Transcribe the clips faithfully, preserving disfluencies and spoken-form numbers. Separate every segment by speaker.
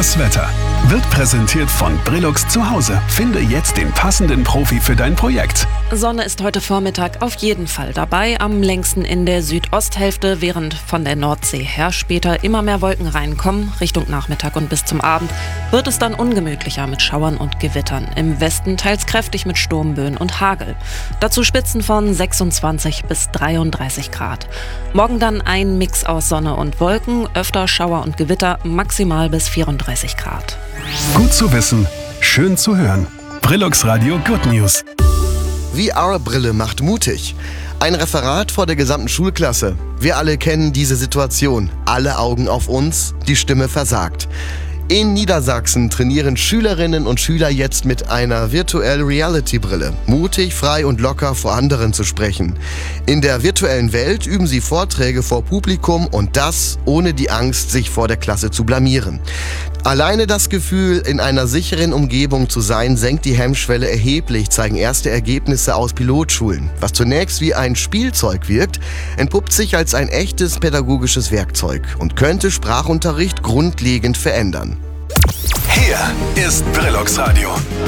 Speaker 1: Das Wetter wird präsentiert von Brillux zu Hause. Finde jetzt den passenden Profi für dein Projekt.
Speaker 2: Sonne ist heute Vormittag auf jeden Fall dabei, am längsten in der Südosthälfte, während von der Nordsee her später immer mehr Wolken reinkommen. Richtung Nachmittag und bis zum Abend wird es dann ungemütlicher mit Schauern und Gewittern. Im Westen teils kräftig mit Sturmböen und Hagel. Dazu Spitzen von sechsundzwanzig bis dreiunddreißig Grad. Morgen dann ein Mix aus Sonne und Wolken, öfter Schauer und Gewitter, maximal bis vierunddreißig Grad.
Speaker 1: Gut zu wissen, schön zu hören. Brillux Radio Good News.
Speaker 3: V R-Brille macht mutig. Ein Referat vor der gesamten Schulklasse. Wir alle kennen diese Situation. Alle Augen auf uns, die Stimme versagt. In Niedersachsen trainieren Schülerinnen und Schüler jetzt mit einer Virtual Reality Brille, mutig, frei und locker vor anderen zu sprechen. In der virtuellen Welt üben sie Vorträge vor Publikum und das ohne die Angst, sich vor der Klasse zu blamieren. Alleine das Gefühl, in einer sicheren Umgebung zu sein, senkt die Hemmschwelle erheblich, zeigen erste Ergebnisse aus Pilotschulen. Was zunächst wie ein Spielzeug wirkt, entpuppt sich als ein echtes pädagogisches Werkzeug und könnte Sprachunterricht grundlegend verändern.
Speaker 1: Hier ist Brillux Radio.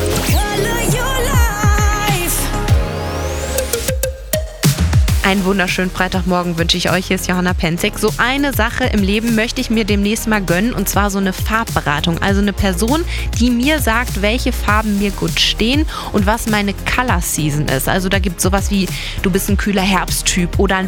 Speaker 4: Einen wunderschönen Freitagmorgen wünsche ich euch. Hier ist Johanna Penzig. So eine Sache im Leben möchte ich mir demnächst mal gönnen, und zwar so eine Farbberatung. Also eine Person, die mir sagt, welche Farben mir gut stehen und was meine Color Season ist. Also da gibt es sowas wie, du bist ein kühler Herbsttyp oder ein